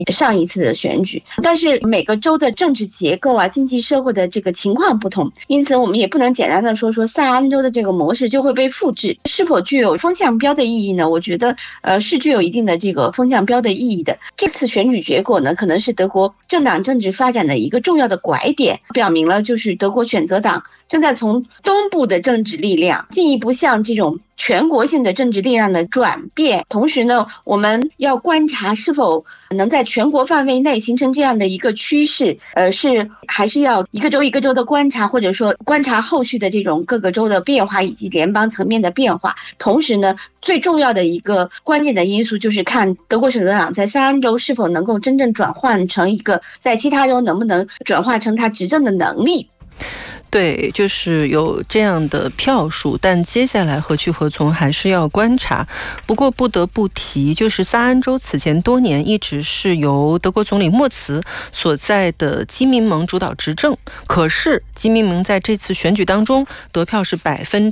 上一次的选举。但是每个州的政治结构啊、经济社会的这个情况不同，因此我们也不能简单的说萨安州的这个模式就会被复制。是否具有风向标的意义呢？我觉得是具有一定的这个风向标的意义的。这次选举结果呢，可能是德国政党政治发展的一个重要的拐点，表明了就是德国选择党正在从东部的政治力量进一步向这种全国性的政治力量的转变。同时呢，我们要观察是否能在全国范围内形成这样的一个趋势，还是要一个州一个州的观察，或者说观察后续的这种各个州的变化以及联邦层面的变化。同时呢，最重要的一个关键的因素就是看德国选择党在萨安州是否能够真正转换成一个，在其他州能不能转化成他执政的能力。 对，就是有这样的票数，但接下来何去何从还是要观察。不过不得不提，就是萨安州此前多年一直是由德国总理默茨所在的基民盟主导执政，可是基民盟在这次选举当中得票是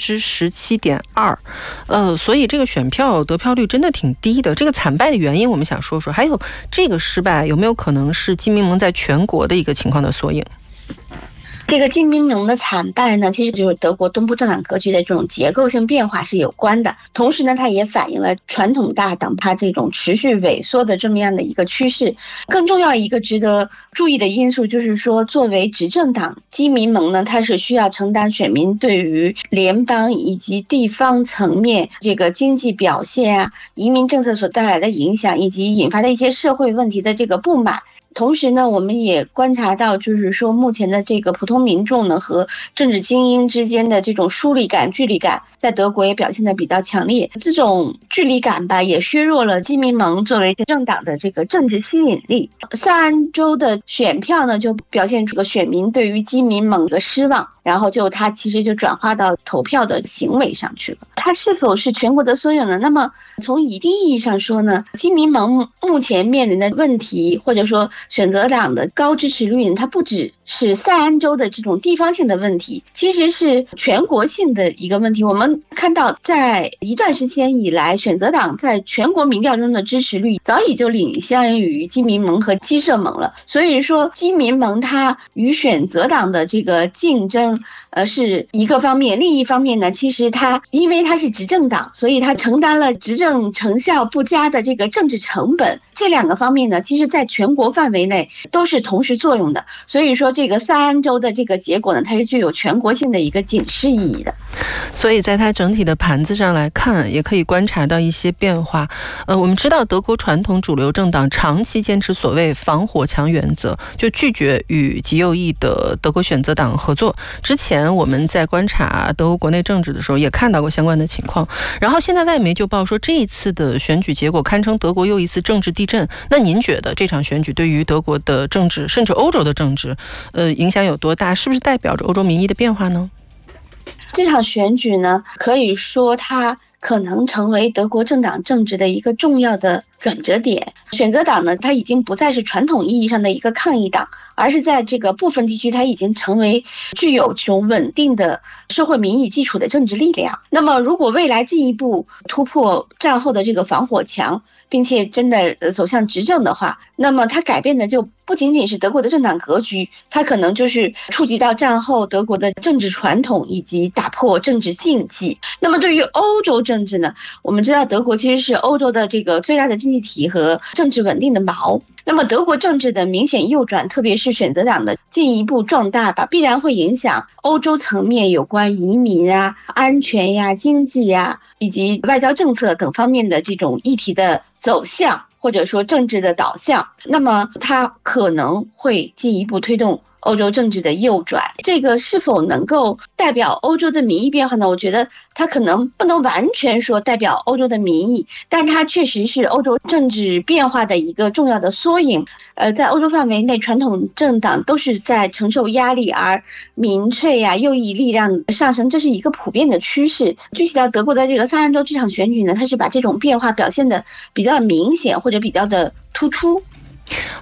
17.2%，所以这个选票得票率真的挺低的。这个惨败的原因我们想说说，还有这个失败有没有可能是基民盟在全国的一个情况的缩影？ 这个基民盟的惨败呢，其实就是德国东部政党格局的这种结构性变化是有关的。同时呢，它也反映了传统大党它这种持续萎缩的这么样的一个趋势。更重要一个值得注意的因素就是说，作为执政党，基民盟呢，它是需要承担选民对于联邦以及地方层面这个经济表现啊、移民政策所带来的影响，以及引发的一些社会问题的这个不满。同时呢，我们也观察到，就是说目前的这个普通民众呢和政治精英之间的这种疏离感、距离感，在德国也表现得比较强烈。这种距离感吧，也削弱了基民盟作为政党的这个政治吸引力。萨安州的选票呢，就表现出个选民对于基民盟的失望，然后它其实就转化到投票的行为上去了。它是否是全国的缩影呢？那么从一定意义上说呢，基民盟目前面临的问题，或者说选择党的高支持率，它不只是萨安州的这种地方性的问题，其实是全国性的一个问题。我们看到在一段时间以来，选择党在全国民调中的支持率早已就领先于基民盟和基社盟了。所以说基民盟它与选择党的这个竞争是一个方面，另一方面呢，其实因为它是执政党，所以它承担了执政成效不佳的这个政治成本。这两个方面呢，其实在全国范围内都是同时作用的。所以说这个萨安州的这个结果呢，它是具有全国性的一个警示意义的。 所以在它整体的盘子上来看，也可以观察到一些变化。我们知道德国传统主流政党长期坚持所谓防火墙原则，就拒绝与极右翼的德国选择党合作。之前我们在观察德国国内政治的时候也看到过相关的情况。然后现在外媒就报说这一次的选举结果堪称德国又一次政治地震。那您觉得这场选举对于德国的政治甚至欧洲的政治影响有多大？是不是代表着欧洲民意的变化呢？ 这场选举呢，可以说它可能成为德国政党政治的一个重要的转折点。选择党呢，它已经不再是传统意义上的一个抗议党，而是在这个部分地区它已经成为具有这种稳定的社会民意基础的政治力量。那么如果未来进一步突破战后的这个防火墙，并且真的走向执政的话，那么它改变的就不仅仅是德国的政党格局，它可能就是触及到战后德国的政治传统以及打破政治禁忌。那么对于欧洲政治呢，我们知道德国其实是欧洲的这个最大的经济体和政治稳定的锚。那么德国政治的明显右转，特别是选择党的进一步壮大吧，必然会影响欧洲层面有关移民啊、安全呀、经济呀以及外交政策等方面的这种议题的走向，或者说政治的导向。那么它可能会进一步推动欧洲政治的右转。这个是否能够代表欧洲的民意变化呢？我觉得它可能不能完全说代表欧洲的民意，但它确实是欧洲政治变化的一个重要的缩影。在欧洲范围内，传统政党都是在承受压力，而民粹啊、右翼力量上升，这是一个普遍的趋势。具体到德国的这个萨安州这场选举呢，它是把这种变化表现的比较明显或者比较的突出。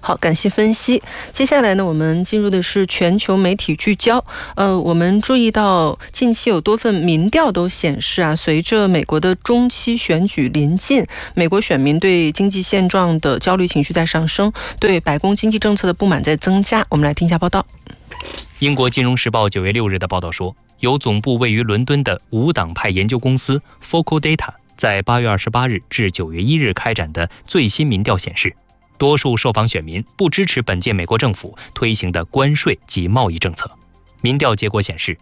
好，感谢分析。接下来呢，我们进入的是全球媒体聚焦。我们注意到近期有多份民调都显示啊，随着美国的中期选举临近，美国选民对经济现状的焦虑情绪在上升，对白宫经济政策的不满在增加。我们来听一下报道。 英国金融时报9月6日的报道说，由总部位于伦敦的无党派研究公司 Focal Data 在8月28日至9月1日开展的最新民调显示，多数受访选民不支持本届美国政府推行的关税及贸易政策。民调结果显示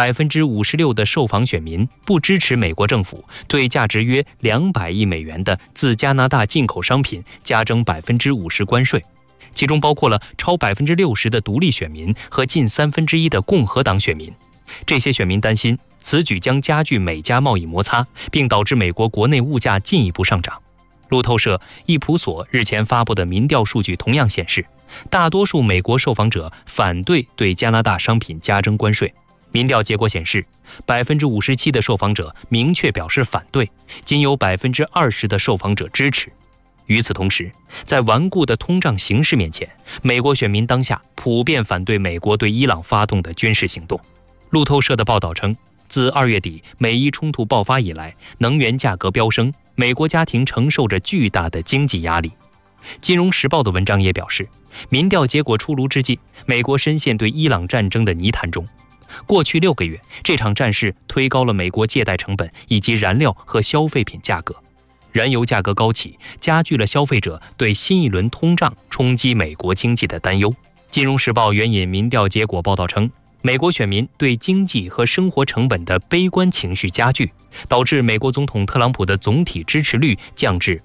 ，56%的受访选民不支持美国政府对价值约200亿美元的自加拿大进口商品加征50%关税，其中包括了超60%的独立选民和近1/3的共和党选民。这些选民担心此举将加剧美加贸易摩擦，并导致美国国内物价进一步上涨。路透社、易普索日前发布的民调数据同样显示，大多数美国受访者反对对加拿大商品加征关税。民调结果显示，57%的受访者明确表示反对，仅有20%的受访者支持。与此同时，在顽固的通胀形势面前，美国选民当下普遍反对美国对伊朗发动的军事行动。路透社的报道称，自2月底美伊冲突爆发以来，能源价格飙升，美国家庭承受着巨大的经济压力。金融时报的文章也表示，民调结果出炉之际，美国深陷对伊朗战争的泥潭中。过去6个月，这场战事推高了美国借贷成本以及燃料和消费品价格。燃油价格高企，加剧了消费者对新一轮通胀冲击美国经济的担忧。金融时报援引民调结果报道称，美国选民对经济和生活成本的悲观情绪加剧，导致美国总统特朗普的总体支持率降至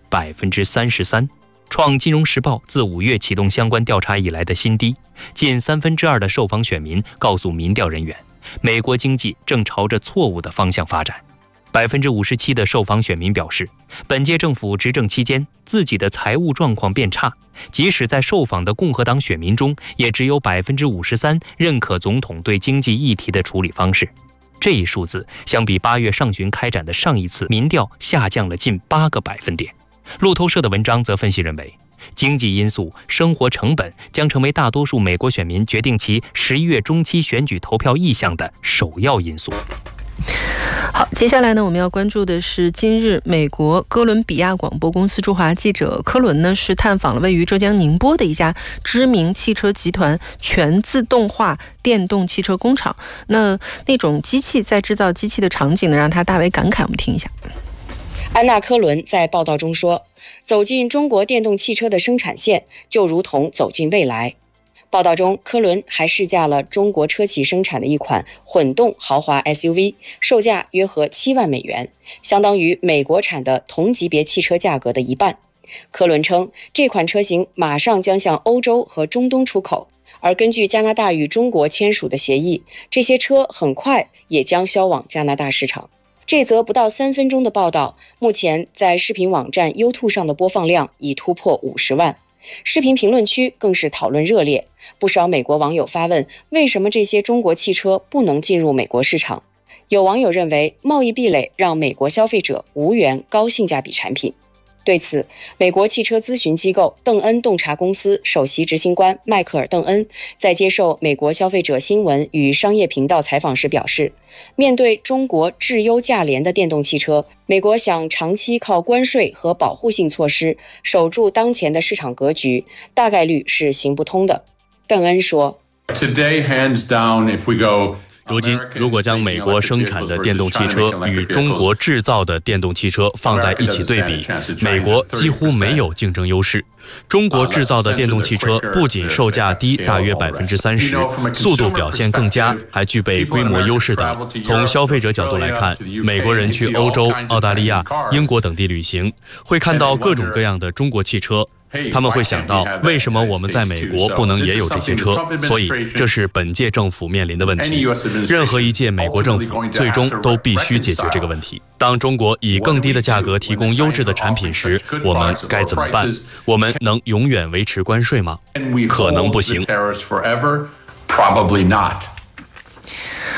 33%，创金融时报自5月启动相关调查以来的新低。近2/3的受访选民告诉民调人员，美国经济正朝着错误的方向发展。57%的受访选民表示，本届政府执政期间自己的财务状况变差，即使在受访的共和党选民中，也只有53%认可总统对经济议题的处理方式。这一数字相比8月上旬开展的上一次民调下降了近8个百分点。路透社的文章则分析认为，经济因素、生活成本将成为大多数美国选民决定其11月中期选举投票意向的首要因素。 好，接下来呢，我们要关注的是今日美国哥伦比亚广播公司驻华记者科伦呢，是探访了位于浙江宁波的一家知名汽车集团全自动化电动汽车工厂。那种机器在制造机器的场景呢，让他大为感慨。我们听一下。 安娜·科伦在报道中说，走进中国电动汽车的生产线，就如同走进未来。报道中，科伦还试驾了中国车企生产的一款混动豪华 SUV， 售价约合7万美元，相当于美国产的同级别汽车价格的一半。科伦称，这款车型马上将向欧洲和中东出口，而根据加拿大与中国签署的协议，这些车很快也将销往加拿大市场。这则不到3分钟的报道，目前在视频网站 YouTube 上的播放量已突破50万。视频评论区更是讨论热烈，不少美国网友发问，为什么这些中国汽车不能进入美国市场？有网友认为，贸易壁垒让美国消费者无缘高性价比产品。对此，美国汽车咨询机构邓恩洞察公司首席执行官迈克尔·邓恩在接受美国消费者新闻与商业频道采访时表示，面对中国质优价廉的电动汽车，美国想长期靠关税和保护性措施守住当前的市场格局，大概率是行不通的。邓恩说， Today, hands down, if we go 如今，如果将美国生产的电动汽车与中国制造的电动汽车放在一起对比，美国几乎没有竞争优势。中国制造的电动汽车不仅售价低大约30%，速度表现更佳，还具备规模优势等。从消费者角度来看，美国人去欧洲、澳大利亚、英国等地旅行，会看到各种各样的中国汽车。他们会想到，为什么我们在美国不能也有这些车？所以这是本届政府面临的问题。任何一届美国政府最终都必须解决这个问题。当中国以更低的价格提供优质的产品时，我们该怎么办？我们能永远维持关税吗？可能不行。 好，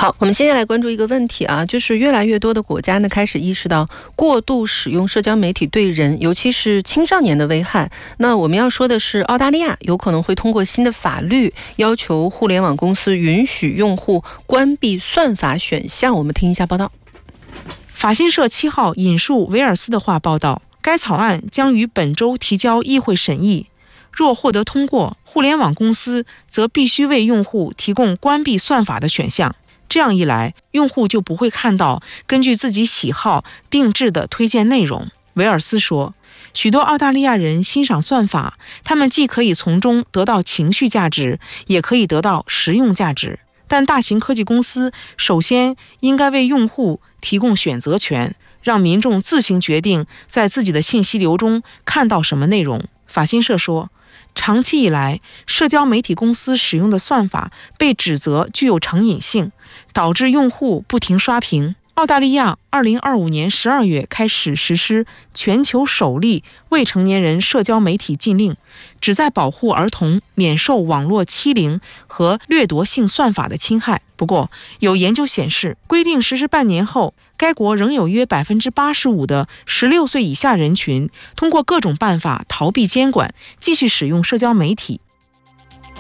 好，我们接下来关注一个问题啊，就是越来越多的国家呢开始意识到过度使用社交媒体对人，尤其是青少年的危害。那我们要说的是，澳大利亚有可能会通过新的法律要求互联网公司允许用户关闭算法选项。我们听一下报道。 法新社7号引述维尔斯的话报道，该草案将于本周提交议会审议。若获得通过，互联网公司则必须为用户提供关闭算法的选项。这样一来，用户就不会看到根据自己喜好定制的推荐内容。维尔斯说，许多澳大利亚人欣赏算法，他们既可以从中得到情绪价值，也可以得到实用价值。但大型科技公司首先应该为用户提供选择权，让民众自行决定在自己的信息流中看到什么内容。法新社说，长期以来，社交媒体公司使用的算法被指责具有成瘾性，导致用户不停刷屏。澳大利亚2025年12月开始实施全球首例未成年人社交媒体禁令，旨在保护儿童免受网络欺凌和掠夺性算法的侵害。不过，有研究显示，规定实施半年后，该国仍有约85%的16岁以下人群通过各种办法逃避监管，继续使用社交媒体。